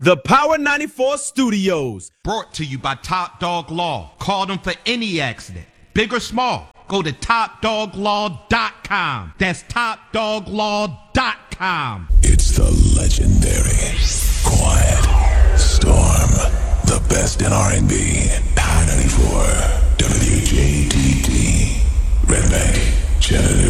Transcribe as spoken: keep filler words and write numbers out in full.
The Power ninety-four Studios. Brought to you by Top Dog Law. Call them for any accident, big or small. Go to top dog law dot com. That's top dog law dot com. It's the legendary Quiet Storm. The best in R and B. Power ninety-four. W J T T. Red Bank. Chattanooga.